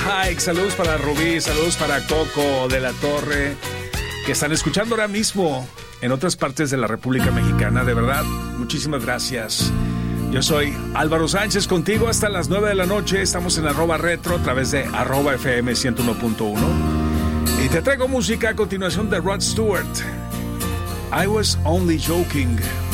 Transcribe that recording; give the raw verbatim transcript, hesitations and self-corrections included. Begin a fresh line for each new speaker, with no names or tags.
Hike, saludos para Rubí, saludos para Coco de la Torre, que están escuchando ahora mismo en otras partes de la República Mexicana. De verdad, muchísimas gracias. Yo soy Álvaro Sánchez, contigo hasta las nueve de la noche. Estamos en arroba retro a través de arroba F M ciento uno punto uno. Y te traigo música a continuación de Rod Stewart. I was only joking.